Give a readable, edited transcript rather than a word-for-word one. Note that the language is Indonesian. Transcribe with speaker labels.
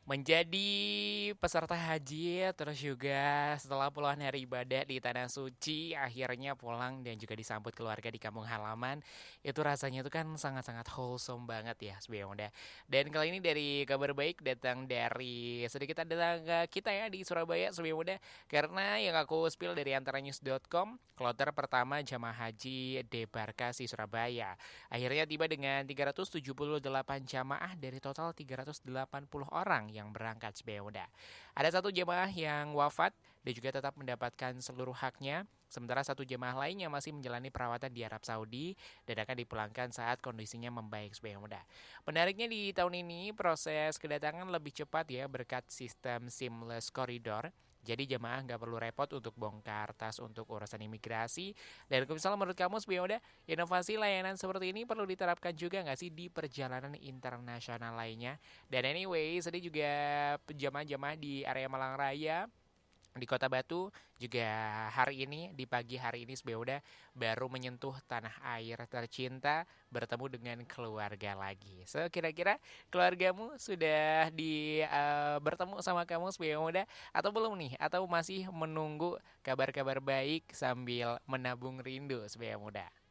Speaker 1: Menjadi peserta haji, terus juga setelah puluhan hari ibadah di Tanah Suci, akhirnya pulang dan juga disambut keluarga di kampung halaman, itu rasanya itu kan sangat-sangat wholesome banget ya sebenarnya Muda. Dan kali ini dari kabar baik datang dari sedikit tetangga kita ya di Surabaya sebenarnya Muda. Karena yang aku spill dari antaranyus.com, kloter pertama jamaah haji debarkasi Surabaya. Akhirnya tiba dengan 378 jamaah dari total 380 orang yang berangkat sebenarnya. Ada satu jemaah yang wafat dan juga tetap mendapatkan seluruh haknya. Sementara satu jemaah lainnya masih menjalani perawatan di Arab Saudi dan akan dipulangkan saat kondisinya membaik sebenarnya muda. Menariknya di tahun ini proses kedatangan lebih cepat ya berkat sistem seamless corridor. Jadi jemaah nggak perlu repot untuk bongkar tas untuk urusan imigrasi. Dan kalau misalnya menurut kamu sebenarnya inovasi layanan seperti ini perlu diterapkan juga nggak sih di perjalanan internasional lainnya? Dan anyway, tadi juga jamaah-jamaah di area Malang Raya di Kota Batu juga hari ini di pagi hari ini sebenarnya baru menyentuh tanah air tercinta bertemu dengan keluarga lagi. So kira-kira keluargamu sudah bertemu sama kamu sebenarnya atau belum nih atau masih menunggu kabar-kabar baik sambil menabung rindu sebenarnya muda?